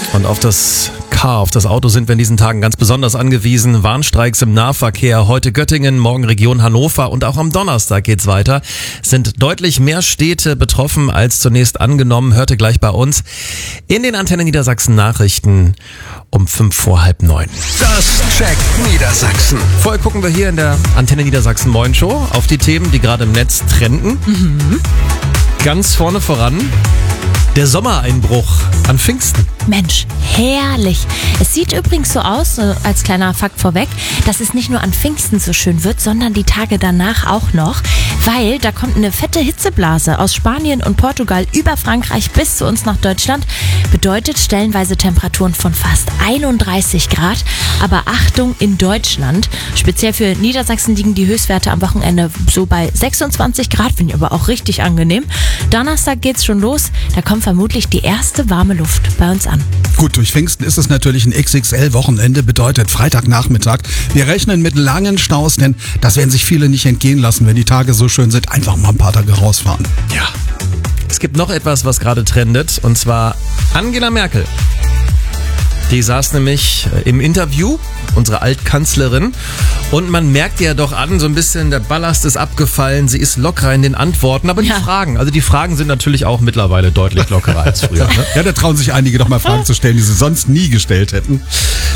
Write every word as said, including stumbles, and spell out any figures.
Und auf das Car, auf das Auto sind wir in diesen Tagen ganz besonders angewiesen. Warnstreiks im Nahverkehr. Heute Göttingen, morgen Region Hannover und auch am Donnerstag geht's weiter. Sind deutlich mehr Städte betroffen als zunächst angenommen. Hörte gleich bei uns in den Antenne Niedersachsen Nachrichten um fünf vor halb neun. Das checkt Niedersachsen. Vorher gucken wir hier in der Antenne Niedersachsen Moin Show auf die Themen, die gerade im Netz trenden. Mhm. Ganz vorne voran der Sommereinbruch an Pfingsten. Mensch, herrlich. Es sieht übrigens so aus, als kleiner Fakt vorweg, dass es nicht nur an Pfingsten so schön wird, sondern die Tage danach auch noch, weil da kommt eine fette Hitzeblase aus Spanien und Portugal über Frankreich bis zu uns nach Deutschland. Bedeutet stellenweise Temperaturen von fast einunddreißig Grad. Aber Achtung, in Deutschland, speziell für Niedersachsen liegen die Höchstwerte am Wochenende so bei sechsundzwanzig Grad, finde ich aber auch richtig angenehm. Donnerstag geht's schon los, da kommt vermutlich die erste warme Luft bei uns an. Gut, durch Pfingsten ist es natürlich ein X X L-Wochenende, bedeutet Freitagnachmittag. Wir rechnen mit langen Staus, denn das werden sich viele nicht entgehen lassen, wenn die Tage so schön sind. Einfach mal ein paar Tage rausfahren. Ja. Es gibt noch etwas, was gerade trendet, und zwar Angela Merkel. Die saß nämlich im Interview, unsere Altkanzlerin, und man merkt ihr doch an, so ein bisschen, der Ballast ist abgefallen, sie ist lockerer in den Antworten, aber die Ja. Fragen, also die Fragen sind natürlich auch mittlerweile deutlich lockerer als früher. Ne? Ja, da trauen sich einige doch mal Fragen zu stellen, die sie sonst nie gestellt hätten.